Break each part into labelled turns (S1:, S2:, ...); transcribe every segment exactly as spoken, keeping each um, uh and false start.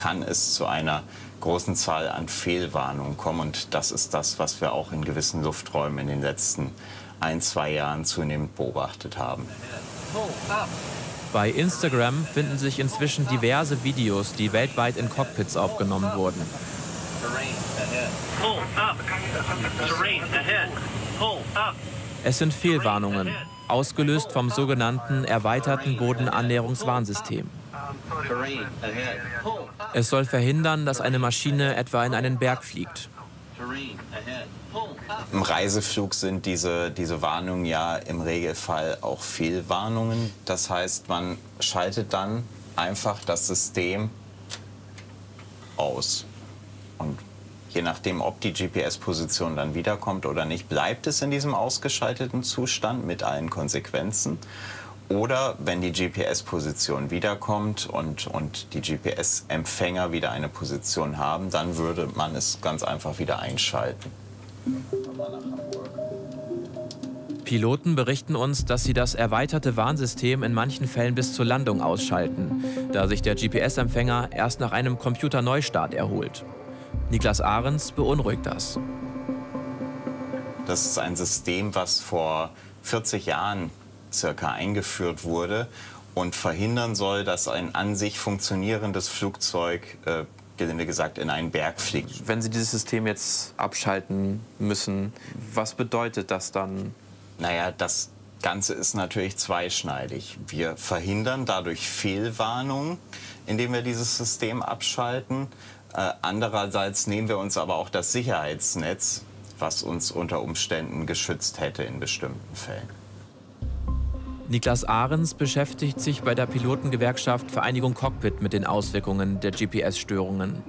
S1: kann es zu einer großen Zahl an Fehlwarnungen kommen. Und das ist das, was wir auch in gewissen Lufträumen in den letzten ein, zwei Jahren zunehmend beobachtet haben.
S2: Bei Instagram finden sich inzwischen diverse Videos, die weltweit in Cockpits aufgenommen wurden. Es sind Fehlwarnungen, ausgelöst vom sogenannten erweiterten Bodenannäherungswarnsystem. Es soll verhindern, dass eine Maschine etwa in einen Berg fliegt.
S1: Im Reiseflug sind diese, diese Warnungen ja im Regelfall auch Fehlwarnungen. Das heißt, man schaltet dann einfach das System aus. Und je nachdem, ob die G P S-Position dann wiederkommt oder nicht, bleibt es in diesem ausgeschalteten Zustand mit allen Konsequenzen. Oder wenn die G P S-Position wiederkommt und, und die G P S-Empfänger wieder eine Position haben, dann würde man es ganz einfach wieder einschalten.
S2: Piloten berichten uns, dass sie das erweiterte Warnsystem in manchen Fällen bis zur Landung ausschalten, da sich der G P S-Empfänger erst nach einem Computerneustart erholt. Niklas Ahrens beunruhigt das.
S1: Das ist ein System, was vor vierzig Jahren circa eingeführt wurde und verhindern soll, dass ein an sich funktionierendes Flugzeug, äh, gelinde gesagt, in einen Berg fliegt.
S2: Wenn Sie dieses System jetzt abschalten müssen, was bedeutet das dann?
S1: Naja, das Ganze ist natürlich zweischneidig. Wir verhindern dadurch Fehlwarnungen, indem wir dieses System abschalten. Äh, andererseits nehmen wir uns aber auch das Sicherheitsnetz, was uns unter Umständen geschützt hätte in bestimmten Fällen.
S2: Niklas Ahrens beschäftigt sich bei der Pilotengewerkschaft Vereinigung Cockpit mit den Auswirkungen der G P S-Störungen.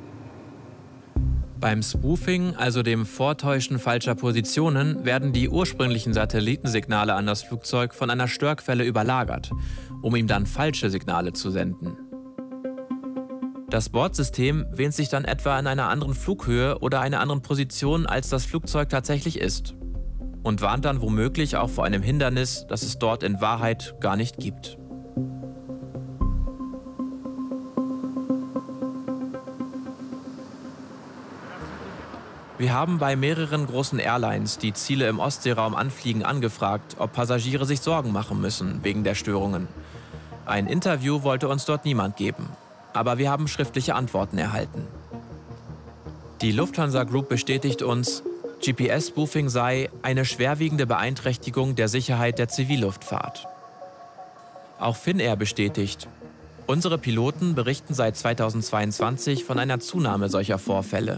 S2: Beim Spoofing, also dem Vortäuschen falscher Positionen, werden die ursprünglichen Satellitensignale an das Flugzeug von einer Störquelle überlagert, um ihm dann falsche Signale zu senden. Das Bordsystem wähnt sich dann etwa in einer anderen Flughöhe oder einer anderen Position, als das Flugzeug tatsächlich ist. Und warnt dann womöglich auch vor einem Hindernis, das es dort in Wahrheit gar nicht gibt. Wir haben bei mehreren großen Airlines, die Ziele im Ostseeraum anfliegen, angefragt, ob Passagiere sich Sorgen machen müssen wegen der Störungen. Ein Interview wollte uns dort niemand geben, aber wir haben schriftliche Antworten erhalten. Die Lufthansa Group bestätigt uns, G P S-Spoofing sei eine schwerwiegende Beeinträchtigung der Sicherheit der Zivilluftfahrt. Auch Finnair bestätigt, unsere Piloten berichten seit zweitausendzweiundzwanzig von einer Zunahme solcher Vorfälle.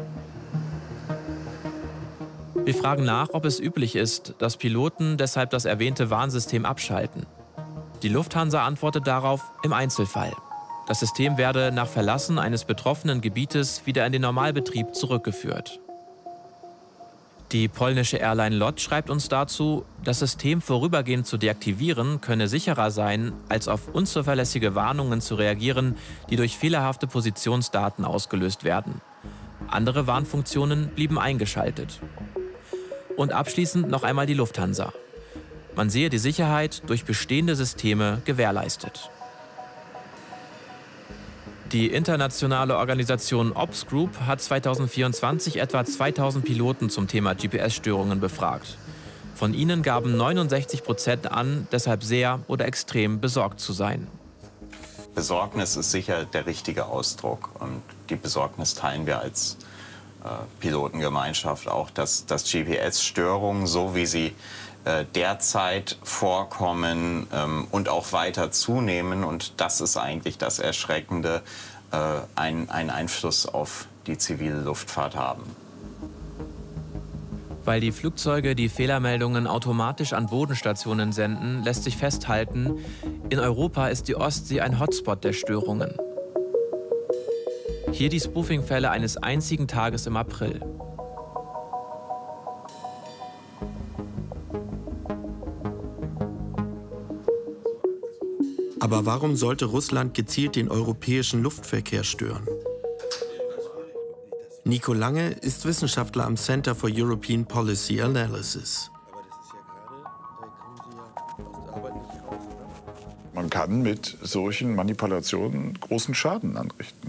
S2: Wir fragen nach, ob es üblich ist, dass Piloten deshalb das erwähnte Warnsystem abschalten. Die Lufthansa antwortet darauf, im Einzelfall. Das System werde nach Verlassen eines betroffenen Gebietes wieder in den Normalbetrieb zurückgeführt. Die polnische Airline L O T schreibt uns dazu, das System vorübergehend zu deaktivieren könne sicherer sein, als auf unzuverlässige Warnungen zu reagieren, die durch fehlerhafte Positionsdaten ausgelöst werden. Andere Warnfunktionen blieben eingeschaltet. Und abschließend noch einmal die Lufthansa. Man sehe die Sicherheit durch bestehende Systeme gewährleistet. Die internationale Organisation Ops Group hat zweitausendvierundzwanzig etwa zweitausend Piloten zum Thema G P S-Störungen befragt. Von ihnen gaben neunundsechzig Prozent an, deshalb sehr oder extrem besorgt zu sein.
S1: Besorgnis ist sicher der richtige Ausdruck. Und die Besorgnis teilen wir als äh, Pilotengemeinschaft auch, dass, dass G P S-Störungen, so wie sie äh, derzeit vorkommen ähm, und auch weiter zunehmen, und das ist eigentlich das Erschreckende, äh, einen Einfluss auf die zivile Luftfahrt haben.
S2: Weil die Flugzeuge die Fehlermeldungen automatisch an Bodenstationen senden, lässt sich festhalten, in Europa ist die Ostsee ein Hotspot der Störungen. Hier die Spoofing-Fälle eines einzigen Tages im April.
S3: Aber warum sollte Russland gezielt den europäischen Luftverkehr stören? Nico Lange ist Wissenschaftler am Center for European Policy Analysis.
S4: Man kann mit solchen Manipulationen großen Schaden anrichten.